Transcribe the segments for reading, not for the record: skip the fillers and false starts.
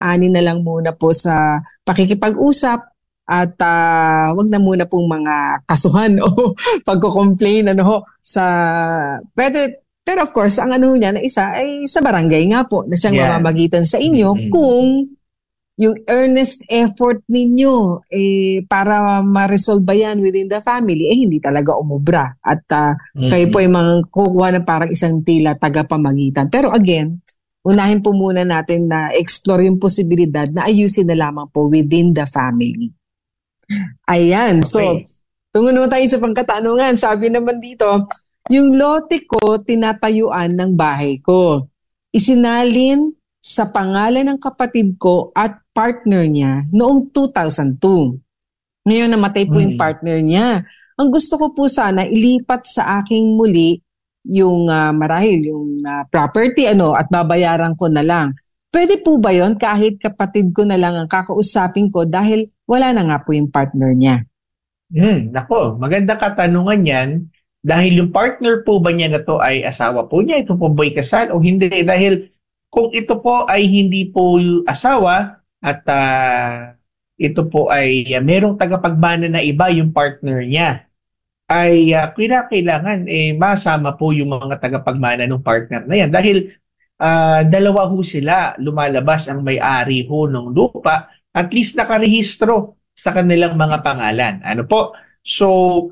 ani na lang muna po sa pakikipag-usap at wag na muna pong mga kasuhan o pagko-complain sa pwede. Pero of course, ang niya na isa ay sa barangay nga po na siyang mamamagitan sa inyo kung yung earnest effort ninyo para ma-resolve yan within the family, hindi talaga umubra. At kayo po ay mga kukuha ng parang isang tila tagapamagitan. Pero again, unahin po muna natin na explore yung posibilidad na ayusin na lamang po within the family. Ayan. Okay. So, tungo naman tayo sa pangkatanungan. Sabi naman dito, yung lote ko, tinatayuan ng bahay ko. Isinalin sa pangalan ng kapatid ko at partner niya noong 2002. Ngayon namatay po yung partner niya. Ang gusto ko po sana ilipat sa aking muli yung marahil yung property at babayaran ko na lang. Pwede po ba yon kahit kapatid ko na lang ang kakausapin ko dahil wala na nga po yung partner niya? Nako, magandang katanungan yan. Dahil yung partner po ba niya na to ay asawa po niya? Ito po ba'y kasal o hindi? Dahil kung ito po ay hindi po asawa at ito po ay merong tagapagmana na iba yung partner niya, ay kailangan masama po yung mga tagapagmana ng partner na yan. Dahil dalawa ho sila, lumalabas ang may-ari ho ng lupa, at least nakarehistro sa kanilang mga pangalan. Ano po? So,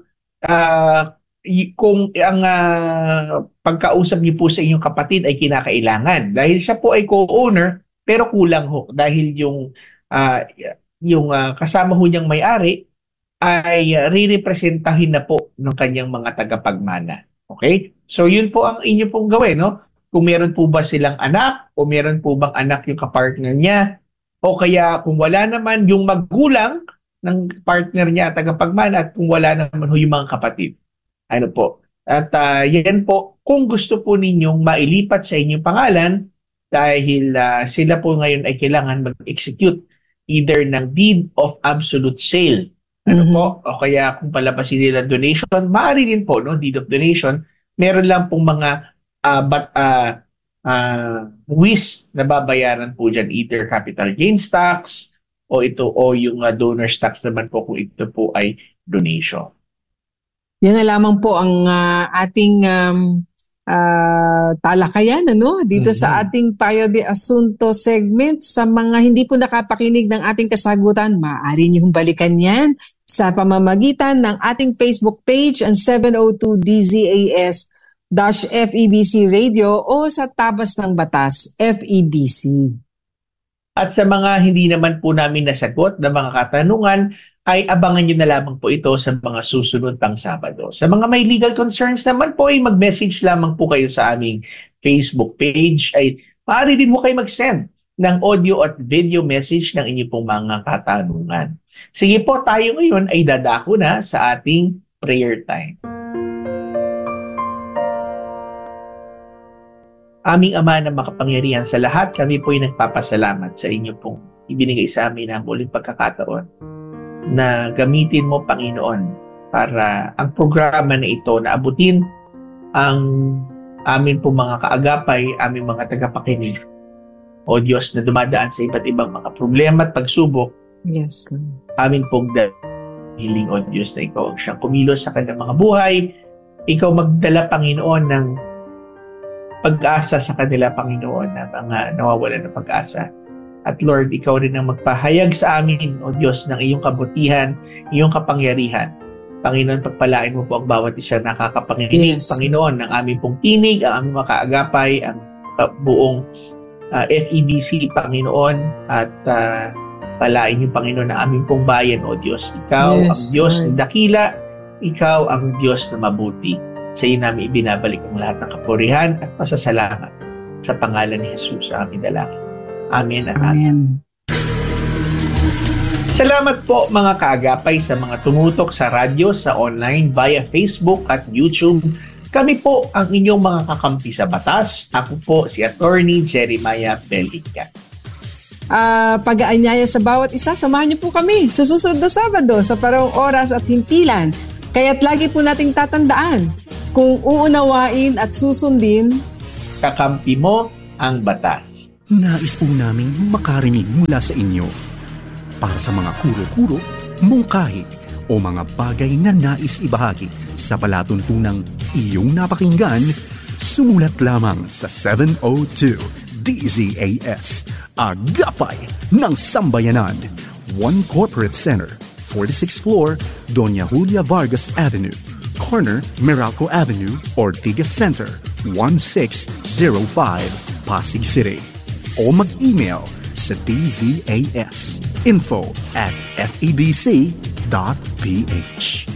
kung ang pagkausap niyo po sa inyong kapatid ay kinakailangan dahil siya po ay co-owner pero kulang ho dahil yung kasama ho niyang may-ari ay rirepresentahin na po ng kanyang mga tagapagmana. Okay? So yun po ang inyo pong gawin, no? Kung meron po ba silang anak o meron po bang anak yung kapartner niya o kaya kung wala naman yung magulang ng partner niya tagapagmana at kung wala naman ho yung mga kapatid. Ano po? At yan po, kung gusto po ninyong mailipat sa inyong pangalan dahil sila po ngayon ay kailangan mag-execute either ng deed of absolute sale. Ano po? O kaya kung palabasin nila donation, maaari din po, no? Deed of donation. Meron lang pong mga WIS na babayaran po dyan, either capital gains tax o yung donor's tax naman po kung ito po ay donation. Yan na lamang po ang ating talakayan dito sa ating Payo de Asunto segment. Sa mga hindi po nakapakinig ng ating kasagutan, maaari niyong balikan yan sa pamamagitan ng ating Facebook page ang 702 DZAS-FEBC Radio o sa Tabas ng Batas FEBC. At sa mga hindi naman po namin nasagot na mga katanungan, ay abangan nyo na lamang po ito sa mga susunod pang Sabado. Sa mga may legal concerns naman po ay mag-message lamang po kayo sa aming Facebook page. Ay maaari din mo kayo mag-send ng audio at video message ng inyong pong mga katanungan. Sige po, tayo ngayon ay dadako na sa ating prayer time. Aming Ama na makapangyarihan sa lahat, kami po ay nagpapasalamat sa inyo pong ibinigay sa amin ang muling pagkakataon na gamitin mo, Panginoon, para ang programa na ito na abutin ang amin po mga kaagapay, aming mga tagapakinig. O Diyos na dumadaan sa iba't ibang mga problema at pagsubok. Yes. Amin pong hiling, O Diyos, na ikaw ang siyang kumilos sa kanilang mga buhay. Ikaw magdala, Panginoon, ng pag-asa sa kanila, Panginoon, na mga nawawalan ng pag-asa. At Lord, ikaw rin ang magpahayag sa amin, O Diyos, ng iyong kabutihan, iyong kapangyarihan. Panginoon, pagpalain mo po ang bawat isa nakakapanginig. Yes. Panginoon, ang aming pong tinig, ang aming mga kaagapay, ang buong FEBC, Panginoon, at palain yung Panginoon ng aming pong bayan, O Diyos. Ikaw ang Diyos na dakila, ikaw ang Diyos na mabuti. Sa iyo namin ibinabalik ang lahat ng kapurihan at pasasalamat sa pangalan ni Jesus sa aming dalangin. Amen at amen. Salamat po mga kaagapay sa mga tumutok sa radyo, sa online, via Facebook at YouTube. Kami po ang inyong mga kakampi sa batas. Ako po si Attorney Jeremiah Belica. Pag-aanyaya sa bawat isa, samahan niyo po kami sa susunod na Sabado sa parang oras at himpilan. Kaya't lagi po nating tatandaan, kung uunawain at susundin, kakampi mo ang batas. Nais po naming makarinig mula sa inyo. Para sa mga kuro-kuro, mungkahi, o mga bagay na nais ibahagi sa palatuntunang iyong napakinggan, sumulat lamang sa 702 DZAS, Agapay ng Sambayanan, 1 Corporate Center, 46th floor, Doña Julia Vargas Avenue, corner Meralco Avenue, Ortigas Center, 1605, Pasig City. O mag-email sa dzas info@febc.ph.